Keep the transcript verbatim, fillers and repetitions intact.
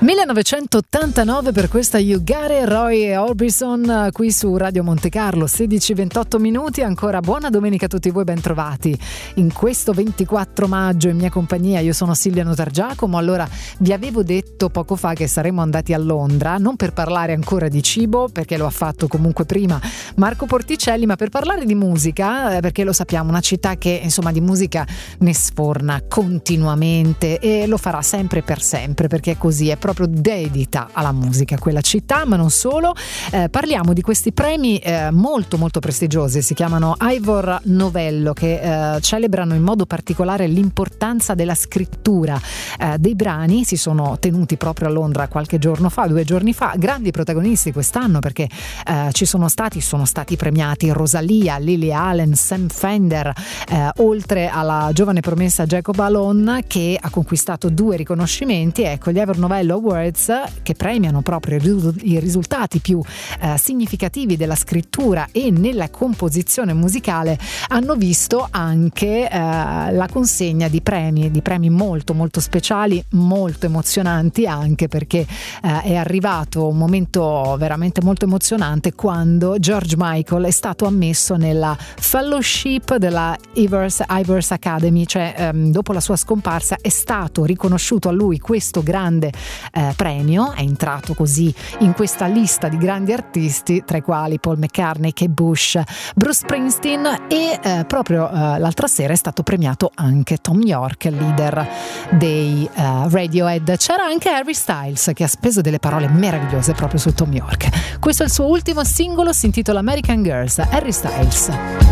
millenovecentottantanove per questa You Got It, Roy Orbison qui su Radio Monte Carlo, sedici e ventotto minuti. Ancora buona domenica a tutti voi, ben trovati in questo ventiquattro maggio in mia compagnia. Io sono Silvia Notargiacomo. Allora, vi avevo detto poco fa che saremmo andati a Londra, non per parlare ancora di cibo, perché lo ha fatto comunque prima Marco Porticelli, ma per parlare di musica, perché lo sappiamo, una città che insomma di musica ne sforna continuamente e lo farà sempre per sempre, perché è così, è proprio dedita alla musica quella città, ma non solo. Eh, parliamo di questi premi eh, molto molto prestigiosi, si chiamano Ivor Novello, che eh, celebrano in modo particolare l'importanza della scrittura eh, dei brani. Si sono tenuti proprio a Londra qualche giorno fa, due giorni fa, grandi protagonisti quest'anno, perché eh, ci sono stati sono stati premiati Rosalia, Lily Allen, Sam Fender, eh, oltre alla giovane promessa Jacob Alon, che ha conquistato due riconoscimenti. Ecco, gli Ivor Novello Awards, che premiano proprio i risultati più eh, significativi della scrittura e nella composizione musicale, hanno visto anche eh, la consegna di premi, di premi molto molto speciali, molto emozionanti, anche perché eh, è arrivato un momento veramente molto emozionante quando George Michael è stato ammesso nella fellowship della Ivors, Ivors Academy, cioè ehm, dopo la sua scomparsa è stato riconosciuto a lui questo grande eh, premio. È entrato così in questa lista di grandi artisti, tra i quali Paul McCartney, Kate Bush, Bruce Springsteen e eh, proprio eh, l'altra sera è stato premiato anche Thom Yorke, leader dei eh, Radiohead. C'era anche Harry Styles, che ha speso delle parole meravigliose proprio su Thom Yorke. Questo è il suo ultimo singolo, si intitola American Girls. Harry Styles.